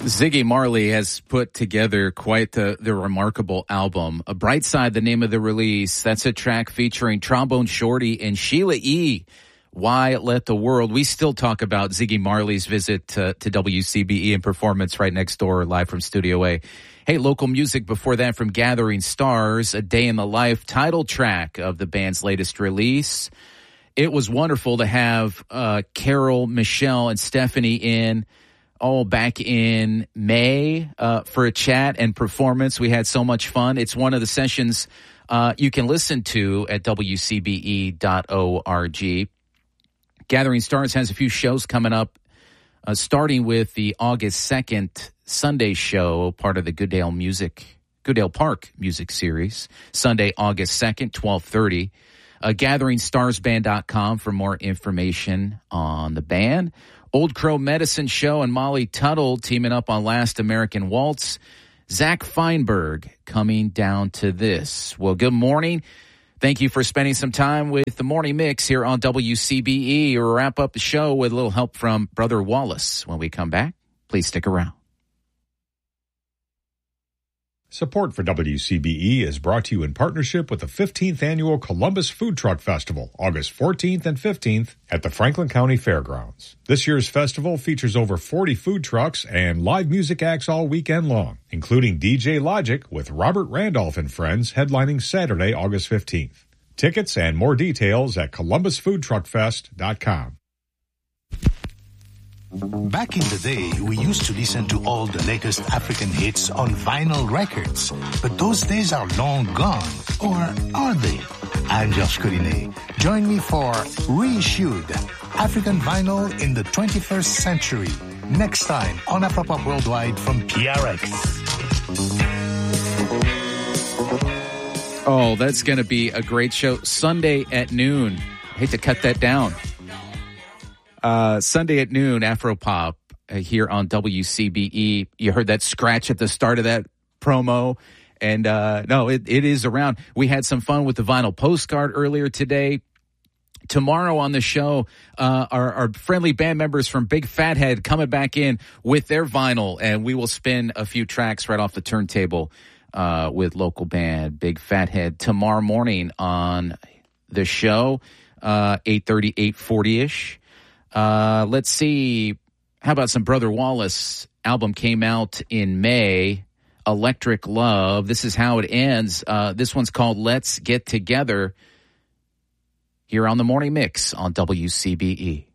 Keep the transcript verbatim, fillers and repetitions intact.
Ziggy Marley has put together quite the, the remarkable album. A Bright Side, the name of the release. That's a track featuring Trombone Shorty and Sheila E. Why Let the World. We still talk about Ziggy Marley's visit to, to W C B E and performance right next door, live from Studio A. Hey, local music before that from Gathering Stars, A Day in the Life, title track of the band's latest release. It was wonderful to have uh, Carol, Michelle, and Stephanie in all back in May uh, for a chat and performance. We had so much fun. It's one of the sessions uh, you can listen to at W C B E dot org. Gathering Stars has a few shows coming up, uh, starting with the August second Sunday show, part of the Goodale Music, Goodale Park Music Series. Sunday, August second, twelve thirty. Uh, gathering stars band dot com for more information on the band. Old Crow Medicine Show and Molly Tuttle teaming up on Last American Waltz. Zach Feinberg coming down to this. Well, good morning. Thank you for spending some time with the Morning Mix here on W C B E. We'll wrap up the show with a little help from Brother Wallace. When we come back, please stick around. Support for W C B E is brought to you in partnership with the fifteenth Annual Columbus Food Truck Festival, August fourteenth and fifteenth at the Franklin County Fairgrounds. This year's festival features over forty food trucks and live music acts all weekend long, including D J Logic with Robert Randolph and Friends headlining Saturday, August fifteenth. Tickets and more details at columbus food truck fest dot com. Back in the day, we used to listen to all the latest African hits on vinyl records. But those days are long gone. Or are they? I'm Josh Colinet. Join me for Reissued, African Vinyl in the twenty-first Century. Next time on Afropop Worldwide from P R X. Oh, that's going to be a great show. Sunday at noon. I hate to cut that down. Uh, Sunday at noon, Afropop uh, here on W C B E. You heard that scratch at the start of that promo. And uh, no, it, it is around. We had some fun with the vinyl postcard earlier today. Tomorrow on the show, uh, our, our friendly band members from Big Fathead coming back in with their vinyl. And we will spin a few tracks right off the turntable uh, with local band Big Fathead tomorrow morning on the show, uh, eight thirty, eight forty-ish. Uh, let's see. How about some Brother Wallace? Album came out in May. Electric Love. This is how it ends. Uh, this one's called Let's Get Together here on the Morning Mix on W C B E.